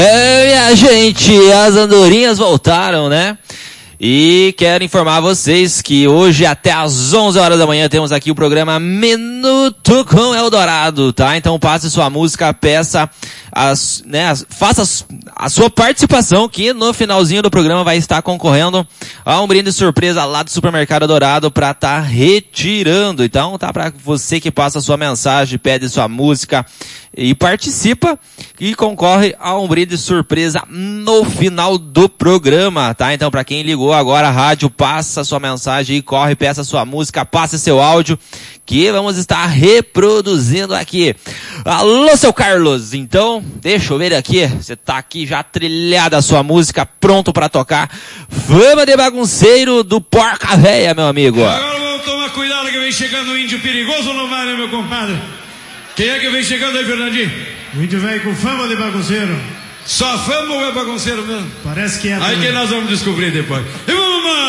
Minha gente, as andorinhas voltaram, né? E quero informar vocês que hoje até às 11 horas da manhã temos aqui o programa Minuto com Eldorado, tá? Então passe sua música, peça, faça a sua participação, que no finalzinho do programa vai estar concorrendo a um brinde surpresa lá do Supermercado Dourado pra tá retirando. Então tá pra você que passa a sua mensagem, pede sua música e participa e concorre a um brinde surpresa no final do programa, tá? Então pra quem ligou agora a rádio, passa sua mensagem e corre, peça sua música, passe seu áudio, que vamos estar reproduzindo aqui. Alô, seu Carlos, então, deixa eu ver aqui, você tá aqui já trilhada a sua música, pronto pra tocar. Fama de bagunceiro do Porca Véia, meu amigo. Agora vamos tomar cuidado que vem chegando um índio perigoso no mar, né, meu compadre? Quem é que vem chegando aí, Fernandinho? O índio velho com fama de bagunceiro. Só fama ou é bagunceiro mesmo? Parece que é. Aí que nós vamos descobrir depois. E vamos